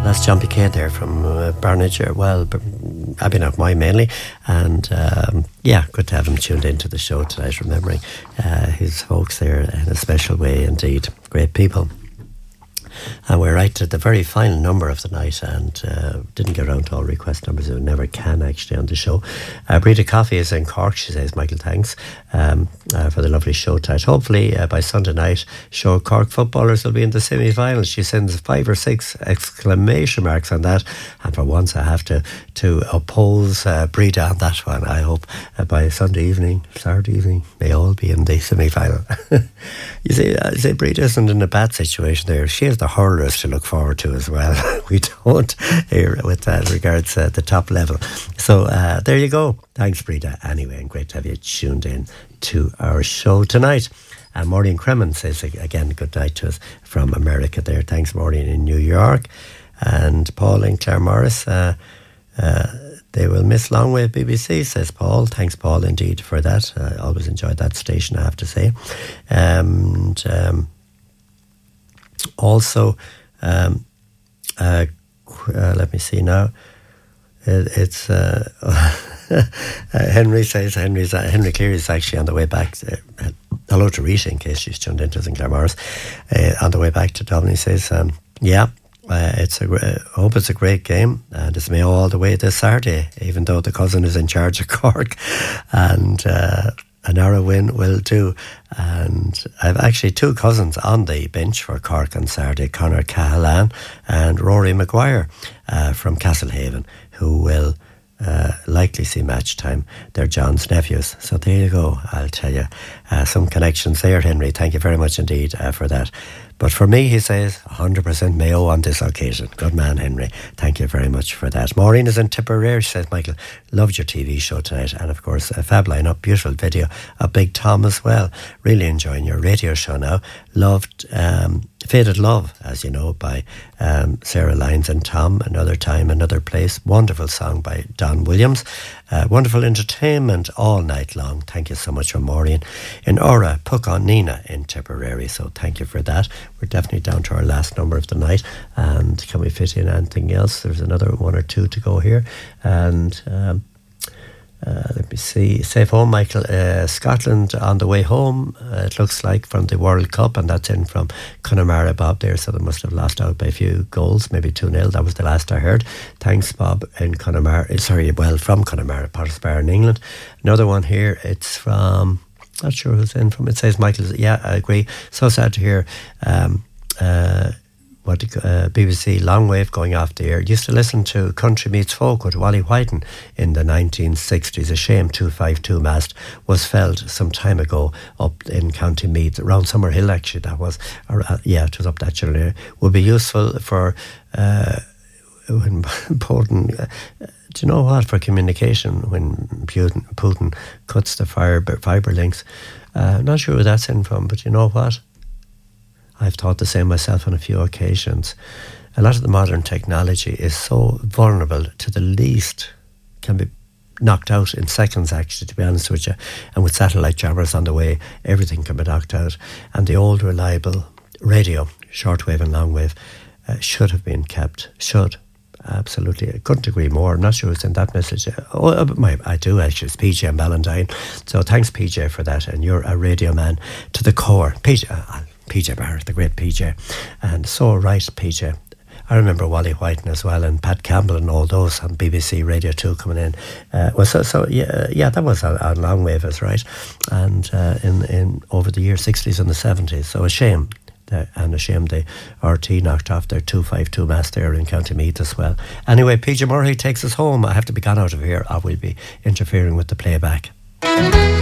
That's John Piquet there from Barnager. Well, Abbeynock mainly. And yeah, good to have him tuned into the show tonight, remembering his folks there in a special way indeed. Great people. And we're right at the very final number of the night, and didn't get around to all request numbers. We never can actually on the show. Breda Coffee is in Cork, she says. Michael, thanks for the lovely show tonight. Hopefully by Sunday night, sure, Cork footballers will be in the semi-finals. She sends 5 or 6 exclamation marks on that, and for once I have to oppose Breda on that one. I hope by Saturday evening, they all be in the semi-final. You see, Breda isn't in a bad situation there. She has the hurlers to look forward to as well. We don't here with regards to the top level. So there you go. Thanks, Breda. Anyway, and great to have you tuned in to our show tonight. Maureen Kremen says again good night to us from America there. Thanks, Maureen, in New York. And Paul and Claire Morris, they will miss Longwave BBC, says Paul. Thanks, Paul, indeed, for that. I always enjoyed that station, I have to say. And also, let me see now. It's Henry says Henry Cleary is actually on the way back. Hello to Rita, in case she's tuned into us in Claremorris. On the way back to Dublin, he says, I hope it's a great game, and it's Mayo all the way this Saturday, even though the cousin is in charge of Cork, and an narrow win will do. And I've actually 2 cousins on the bench for Cork on Saturday, Conor Cahalan and Rory Maguire from Castlehaven, who will likely see match time. They're John's nephews. So there you go, I'll tell you. Some connections there, Henry. Thank you very much indeed for that. But for me, he says, 100% Mayo on this occasion. Good man, Henry. Thank you very much for that. Maureen is in Tipperary. She says, Michael, loved your TV show tonight. And of course, a fab line-up, beautiful video of Big Tom as well. Really enjoying your radio show now. Loved Faded Love, as you know, by Sarah Lyons and Tom. Another Time, Another Place. Wonderful song by Don Williams. Wonderful entertainment all night long. Thank you so much from Maureen. In Ora, Puck on Nina in Tipperary. So thank you for that. We're definitely down to our last number of the night. And can we fit in anything else? There's another 1 or 2 to go here. And let me see. Safe home, Michael. Scotland on the way home, it looks like, from the World Cup, and that's in from Connemara, Bob there, so they must have lost out by a few goals, maybe 2-0. That was the last I heard. Thanks, Bob, in Connemara. From Connemara, Pottersbar in England. Another one here, it's from, not sure who's in from, it says Michael. Yeah, I agree. So sad to hear BBC Longwave going off the air. Used to listen to Country Meets Folk with Wally Whiten in the 1960s. A shame 252 mast was felled some time ago up in County Meath, around Summerhill actually, that was. It was up that general area. Would be useful for when Putin, do you know what, for communication when Putin cuts the fibre links. Not sure where that's in from, but you know what? I've thought the same myself on a few occasions. A lot of the modern technology is so vulnerable to the least, can be knocked out in seconds, actually, to be honest with you. And with satellite jammers on the way, everything can be knocked out. And the old reliable radio, shortwave and longwave, should have been kept. Should. Absolutely. I couldn't agree more. I'm not sure who's in that message. I do actually. It's PJ and Ballantyne. So thanks, PJ, for that. And you're a radio man to the core. PJ Barrett, the great PJ. And so right, PJ. I remember Wally Whiten as well, and Pat Campbell and all those on BBC Radio 2 coming in. That was on Longwave, is right. And in over the years 60s and the 70s. So a shame. And a shame the RT knocked off their 252 mast there in County Meath as well. Anyway, PJ Murray takes us home. I have to be gone out of here. I will be interfering with the playback.